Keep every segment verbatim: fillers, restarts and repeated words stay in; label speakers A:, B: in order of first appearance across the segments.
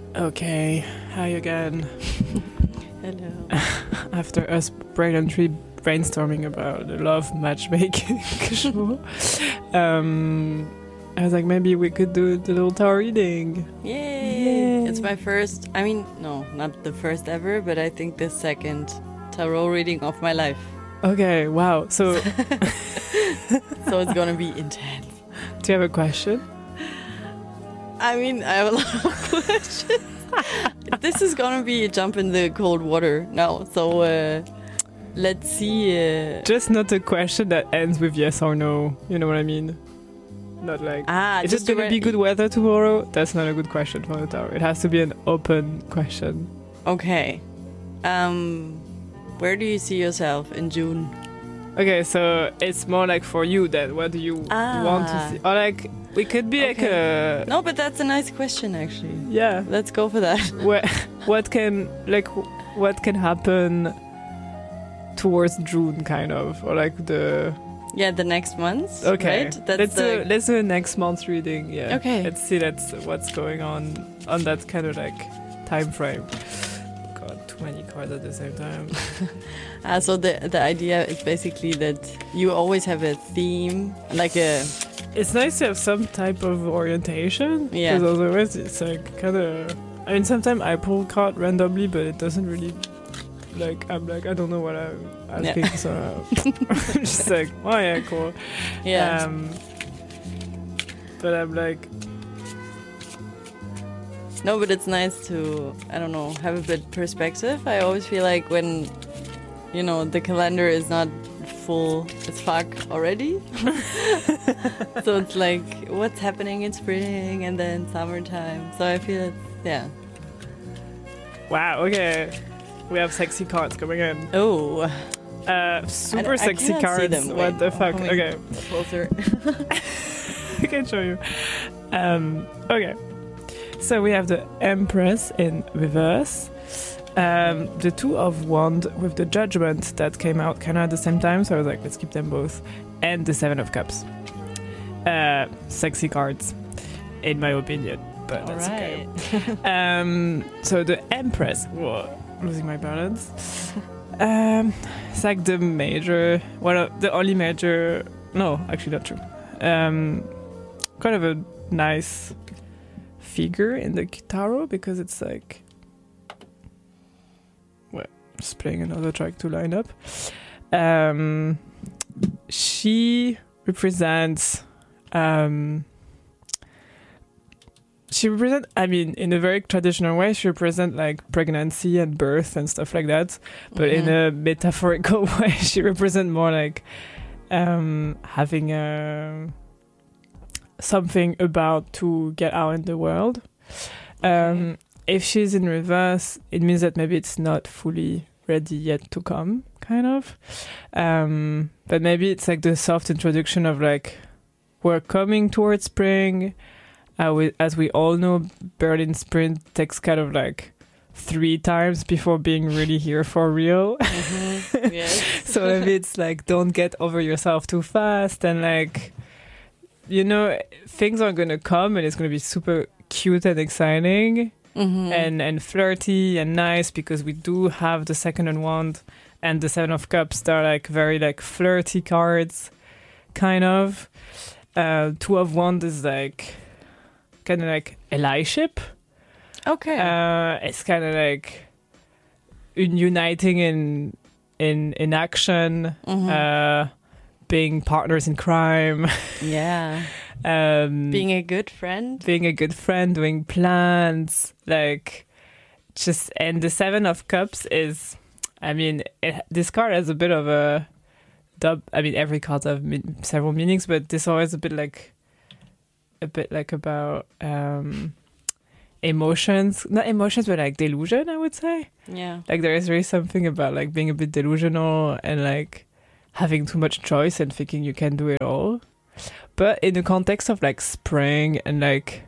A: Okay, hi again.
B: Hello.
A: After us brilliantly brainstorming about the love matchmaking show, um, I was like, maybe we could do the little tarot reading.
B: Yay!
A: Yay.
B: It's my first, I mean, no, not the first ever, but I think the second tarot reading of my life.
A: Okay, wow. So,
B: So it's gonna be intense.
A: do you have a question?
B: I mean, I have a lot of questions. This is gonna be a jump in the cold water now, so uh, let's see. Uh,
A: Just not a question that ends with yes or no. You know what I mean? Not like,
B: ah,
A: is it going to
B: re-
A: be good weather tomorrow? That's not a good question for the tarot. It has to be an open question.
B: Okay. Um, where do you see yourself in June?
A: Okay, so it's more like for you then. What do you
B: Ah.
A: want to see? Or like, we could be like a...
B: No, but that's a nice question, actually.
A: Yeah.
B: Let's go for that.
A: Where, what can, like, what can happen towards June, kind of? Or like the...
B: Yeah, the next month.
A: Okay,
B: Right? That's
A: let's
B: the...
A: do let's do a next month's reading. Yeah.
B: Okay.
A: Let's see that's what's going on on that kind of like time frame. God, too many cards at the same time.
B: Uh, so the the idea is basically that you always have a theme, like a
A: It's nice to have some type of orientation.
B: Yeah.
A: Because otherwise it's like kind of. I mean, sometimes I pull card randomly, but it doesn't really. Like I'm like I don't know what I'm asking,
B: Yeah.
A: so I'm just like, oh yeah, cool.
B: yeah.
A: Um, but I'm like,
B: No, but it's nice to, I don't know, have a bit perspective. I always feel like when, you know, the calendar is not full as fuck already. So it's like, what's happening in spring and then summertime. So I feel it's, yeah.
A: wow, okay. We have sexy cards coming in.
B: Oh.
A: Uh,
B: I
A: super
B: don't- I
A: sexy
B: cannot see
A: cards.
B: them.
A: What
B: Wait,
A: the
B: I'm
A: fuck?
B: coming
A: Okay,
B: Closer.
A: I can show you. Um, okay, so we have the Empress in reverse, um, the Two of Wands with the Judgment that came out kind of at the same time. So I was like, let's keep them both, and the Seven of Cups. Uh, sexy cards, in my opinion, but that's okay.
B: Alright.
A: Um, so the Empress, whoa, losing my balance. Um, it's like the major, well, the only major. No, actually not true. Um, kind of a nice figure in the tarot because it's like, well, just playing another track to line up. Um, she represents. Um, She represent, I mean, in a very traditional way, she represent like pregnancy and birth and stuff like that. But
B: Mhm.
A: in a metaphorical way, she represent more like um, having a, something about to get out in the world. Um, if she's in reverse, it means that maybe it's not fully ready yet to come, kind of. Um, but maybe it's like the soft introduction of like, we're coming towards spring. Uh, we, as we all know, Berlin Sprint takes kind of like three times before being really here for real.
B: Mhm. Yes.
A: So maybe it's like, don't get over yourself too fast. And like, you know, things are going to come and it's going to be super cute and exciting
B: Mhm.
A: and, and flirty and nice because we do have the Second of Wands and the Seven of Cups. They're like very like flirty cards, kind of. Uh, Two of Wands is like... kind of like allyship.
B: Okay.
A: Uh, it's kind of like un- uniting in in in action,
B: Mhm.
A: uh, being partners in crime,
B: yeah.
A: um,
B: Being a good friend.
A: being a good friend, doing plans, like just. And the Seven of Cups is, I mean, it, this card has a bit of a dub. I mean, every card has mean, several meanings, but this always a bit like. a bit like about um, emotions, not emotions, but like delusion, I would say.
B: Yeah.
A: Like there is really something about like being a bit delusional and like having too much choice and thinking you can do it all. But in the context of like spring and like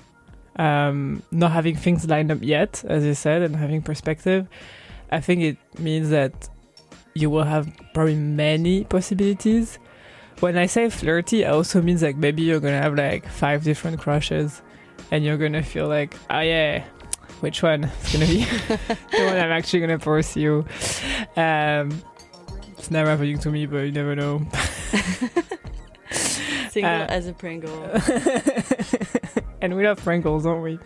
A: um, not having things lined up yet, as you said, and having perspective, I think it means that you will have probably many possibilities. When I say flirty, it also means like maybe you're gonna have like five different crushes and you're gonna feel like, oh yeah, which one is gonna be the one I'm actually gonna pursue. Um, it's never happening to me, but you never know.
B: Single
A: Uh,
B: as a Pringle.
A: And we love Pringles, don't we?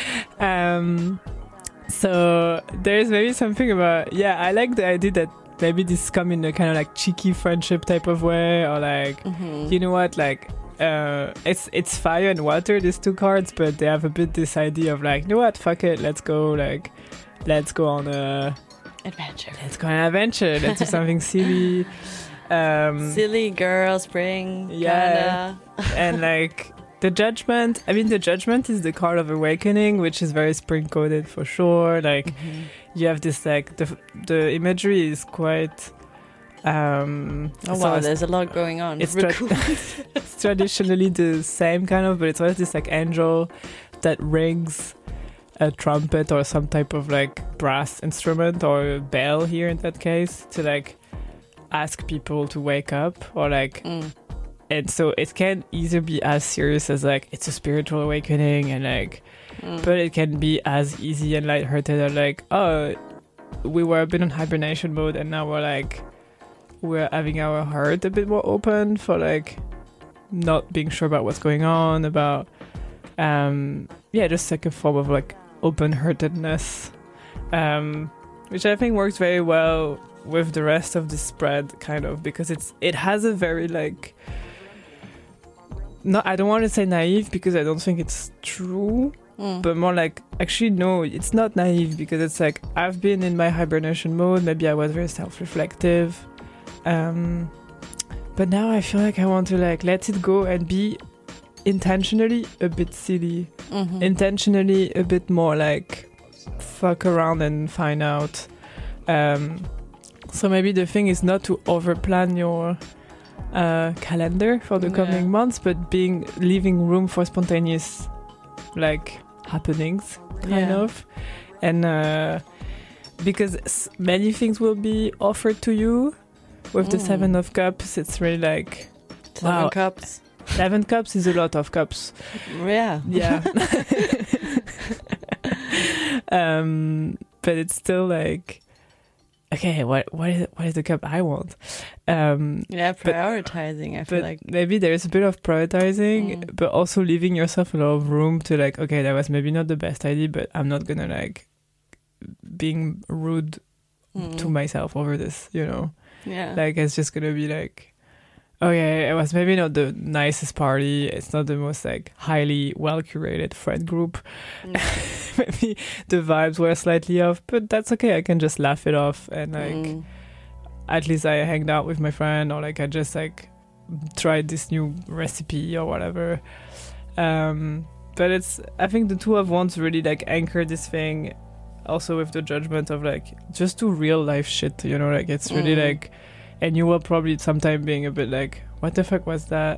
A: Um, so there's maybe something about, yeah, I like the idea that maybe this come in a kind of like cheeky friendship type of way, or like,
B: Mhm.
A: you know what, like, uh, it's it's fire and water, these two cards, but they have a bit this idea of like, you know what, fuck it, let's go, like, let's go on a,
B: Adventure.
A: let's go on an adventure, let's do something silly. Um,
B: Silly girl, spring.
A: Yeah.
B: Kinda.
A: and like the judgment, I mean, the judgment is the card of awakening, which is very spring coded for sure. Like,
B: Mhm.
A: you have this, like, the the imagery is quite um
B: Oh
A: so
B: wow,
A: it's,
B: there's a lot going on.
A: it's
B: Really
A: tra-
B: cool.
A: it's traditionally the same kind of, but it's always this like angel that rings a trumpet or some type of like brass instrument or a bell here in that case to like ask people to wake up, or like,
B: Mm.
A: and so it can either be as serious as like it's a spiritual awakening, and like,
B: Mm.
A: but it can be as easy and lighthearted as like, oh, we were a bit in hibernation mode and now we're like, we're having our heart a bit more open for like not being sure about what's going on, about um yeah, just like a form of like open-heartedness, um which I think works very well with the rest of the spread, kind of, because it's it has a very like, no, I don't want to say naive because I don't think it's true,
B: Mm.
A: but more like, actually no, it's not naive, because it's like I've been in my hibernation mode, maybe I was very self-reflective, um but now I feel like I want to like let it go and be intentionally a bit silly,
B: Mhm.
A: intentionally a bit more like fuck around and find out. Um, so maybe the thing is not to overplan your uh, calendar for the coming
B: Yeah.
A: months, but being leaving room for spontaneous like happenings, kind
B: Yeah.
A: of, and uh, because s- many things will be offered to you with the
B: Mm.
A: Seven of Cups. It's really like
B: Seven
A: wow.
B: cups.
A: Seven cups is a lot of cups.
B: Yeah.
A: Yeah. um, but it's still like, okay, what what is what is the cup I want? Um,
B: Yeah,
A: But-
B: prioritizing. I feel
A: but
B: like.
A: maybe there's a bit of prioritizing,
B: Mm.
A: but also leaving yourself a lot of room to like, okay, that was maybe not the best idea, but I'm not gonna like being rude
B: Mm.
A: to myself over this, you know?
B: Yeah.
A: Like, it's just gonna be like, okay, it was maybe not the nicest party. It's not the most like highly well curated friend group.
B: Mm.
A: Maybe the vibes were slightly off, but that's okay. I can just laugh it off, and like
B: Mm.
A: at least I hanged out with my friend, or like I just like tried this new recipe or whatever. Um, but it's, I think the two of wands really like anchor this thing, also with the judgment of like just do real life shit, you know, like it's really
B: Mm.
A: like, and you will probably sometime being a bit like, what the fuck was that?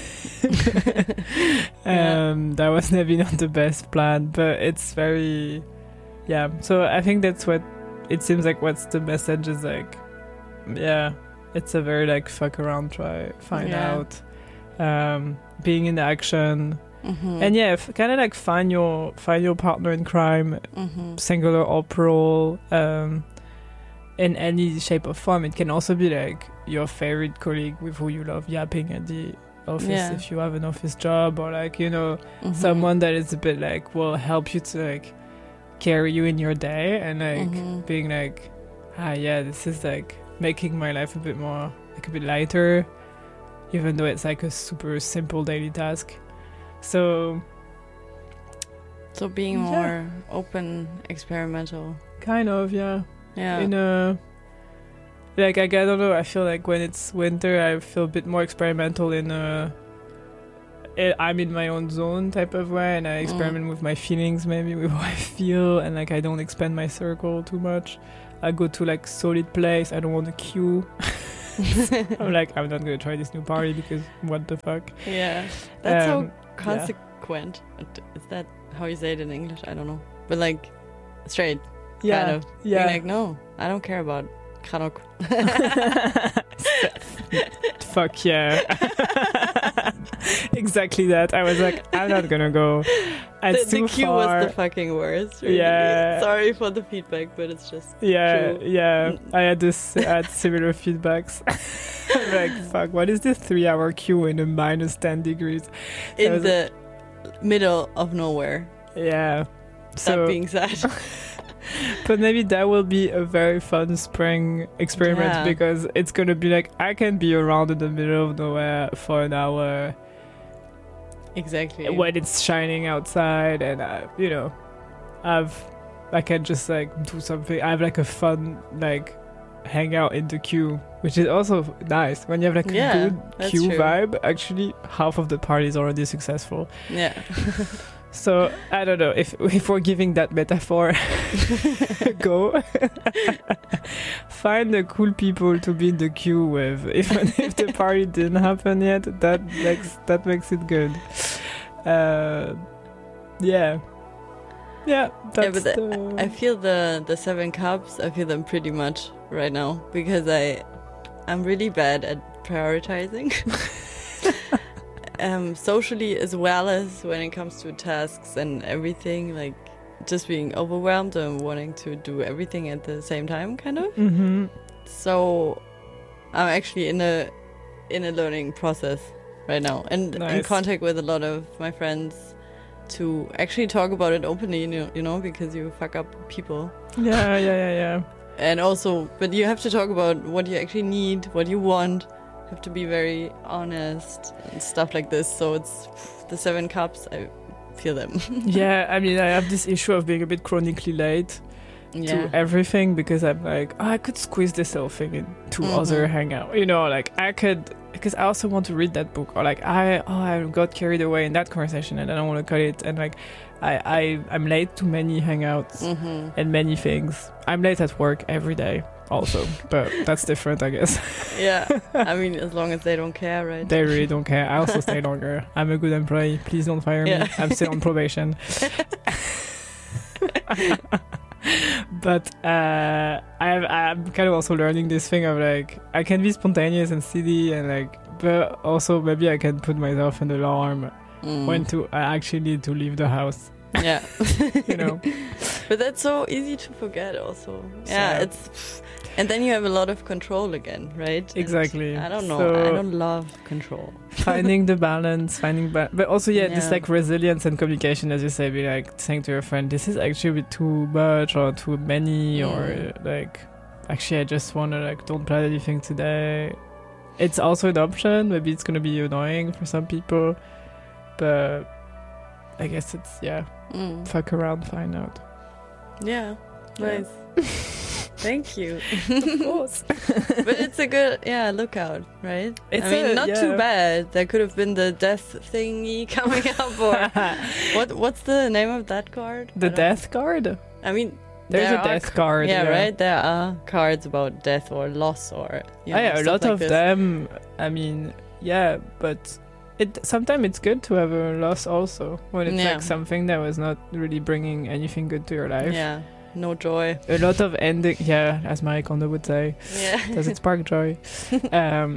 B: Yeah.
A: um, that was maybe not the best plan, but it's very, yeah. So I think that's what it seems like. What's the message is like, yeah, it's a very like fuck around, try find
B: Yeah.
A: out, um, being in action,
B: Mhm.
A: and yeah, f- kind of like find your find your partner in crime,
B: Mhm.
A: singular or plural, um, in any shape or form. It can also be like your favorite colleague with who you love yapping at the office
B: Yeah.
A: if you have an office job, or like, you know,
B: Mhm.
A: someone that is a bit like will help you to like carry you in your day, and like
B: Mhm.
A: being like, ah yeah, this is like making my life a bit more like a bit lighter, even though it's like a super simple daily task. So
B: So being
A: Yeah.
B: more open, experimental.
A: kind of, yeah.
B: Yeah.
A: In a like, I, I don't know, I feel like when it's winter I feel a bit more experimental in a I- I'm in my own zone type of way, and I experiment with my feelings, maybe with how I feel, and like I don't expand my circle too much. I go to like solid place, I don't want to queue. I'm like, I'm not gonna try this new party because what the fuck.
B: Yeah. That's
A: Um,
B: so consequent. Is that how you say it in English? I don't know. But like straight.
A: Yeah,
B: Kind of.
A: yeah.
B: Being like, no, I don't care about Kranok.
A: Fuck yeah. Exactly that. I was like, I'm not gonna go. It's
B: the,
A: too
B: the queue
A: far.
B: was the fucking worst. Really.
A: Yeah.
B: Sorry for the feedback, but it's just
A: Yeah,
B: true.
A: yeah. I had this. I had similar feedbacks. Like, fuck, what is this three-hour queue in a minus ten degrees? So I
B: in
A: was-
B: the middle of nowhere.
A: Yeah.
B: That
A: So,
B: being said,
A: but maybe that will be a very fun spring experiment
B: Yeah.
A: because it's gonna be like I can be around in the middle of nowhere for an hour
B: exactly.
A: when it's shining outside, and uh, you know, I've I can just like do something. I have like a fun like hang out in the queue, which is also nice when you have like a
B: Yeah,
A: good
B: that's
A: queue
B: true.
A: vibe. Actually, half of the party is already successful.
B: Yeah.
A: So I don't know if if we're giving that metaphor a go. Find the cool people to be in the queue with, even if the party didn't happen yet. That makes that makes it good. Uh, yeah, yeah. That's
B: but the-
A: the,
B: I feel the the seven cups. I feel them pretty much right now because I I'm really bad at prioritizing. um, socially as well as when it comes to tasks and everything, like just being overwhelmed and wanting to do everything at the same time, kind of.
A: Mhm.
B: So I'm actually in a in a learning process right now, and in
A: Nice.
B: contact with a lot of my friends to actually talk about it openly. You know, you know, because you fuck up people,
A: Yeah, yeah, yeah, yeah.
B: and also, but you have to talk about what you actually need, what you want. You have to be very honest and stuff like this. So it's the seven cups. I feel them.
A: Yeah, I mean, I have this issue of being a bit chronically late
B: Yeah.
A: to everything because I'm like, oh, I could squeeze this whole thing into
B: Mhm.
A: other hangout. You know, like I could, because I also want to read that book, or like I, oh, I got carried away in that conversation and I don't want to cut it. And like, I, I, I'm late to many hangouts
B: hmm
A: and many things. I'm late at work every day, also, but that's different, I guess.
B: Yeah. I mean, as long as they don't care, right?
A: They really don't care. I also stay longer. I'm a good employee. Please don't fire
B: Yeah.
A: me. I'm still on probation. But uh, I'm I'm kind of also learning this thing of like I can be spontaneous and silly and like, but also maybe I can put myself an alarm
B: Mm.
A: when to I actually need to leave the house.
B: Yeah.
A: You know.
B: But that's so easy to forget also. Yeah,
A: So-
B: it's and then you have a lot of control again, right? And
A: Exactly.
B: I don't know.
A: So-
B: I don't love control.
A: Finding the balance, finding ba- but also yeah, this
B: Yeah.
A: like resilience and communication, as you say, be like saying to your friend, this is actually a bit too much or too many,
B: Mm.
A: or like actually I just want to like don't plan anything today. It's also an option. Maybe it's gonna be annoying for some people, but I guess it's yeah,
B: Mm.
A: fuck around, find out.
B: Yeah.
A: Yeah.
B: Nice. Thank you.
A: Of course.
B: But it's a good yeah lookout, right?
A: It's
B: I mean,
A: a-
B: not
A: yeah.
B: too bad. There could have been the death thingy coming up, or what? What's the name of that card?
A: The
B: I don't-
A: death card.
B: I mean,
A: There's
B: there
A: a
B: are
A: death
B: c-
A: card.
B: Yeah, right. There are cards about death or loss, or you
A: Oh,
B: know,
A: yeah, a
B: stuff
A: lot
B: like
A: of
B: this.
A: them. I mean, yeah, but it sometimes it's good to have a loss also when it's
B: Yeah.
A: like something that was not really bringing anything good to your life.
B: Yeah, no joy.
A: A lot of ending, yeah, as Marie Kondo would say,
B: Yeah.
A: does it spark joy? um,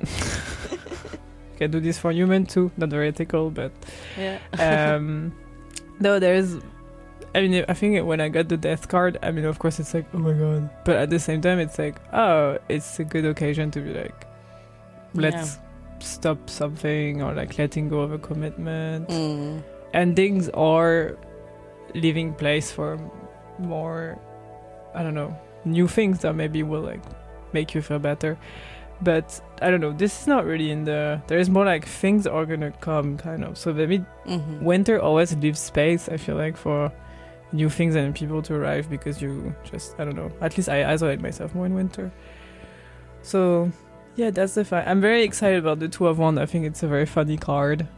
A: can do this for human too, not very ethical, but
B: Yeah.
A: um, no, there's. I mean, I think when I got the death card, I mean, of course, it's like, oh my god. But at the same time, it's like, oh, it's a good occasion to be like, let's stop something, or like letting go of a commitment.
B: Mm.
A: Endings are leaving place for more, I don't know, new things that maybe will like make you feel better. But I don't know, this is not really in the, there's more like things are gonna come kind of. So maybe
B: Mhm.
A: winter always leaves space, I feel like, for new things and people to arrive, because you just, I don't know, at least I isolate myself more in winter. So yeah, that's the fact. I'm very excited about the Two of Wands. I think it's a very funny card.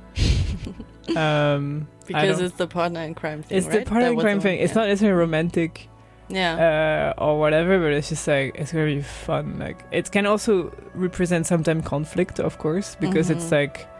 A: um, I
B: Because
A: don't-
B: it's the partner in crime thing.
A: it's
B: right?
A: the partner
B: That
A: in
B: was
A: crime
B: the
A: thing.
B: one,
A: It's
B: yeah.
A: not necessarily romantic
B: Yeah.
A: uh, or whatever, but it's just like it's gonna be fun. Like it can also represent sometimes conflict, of course, because it's
B: Mhm.
A: like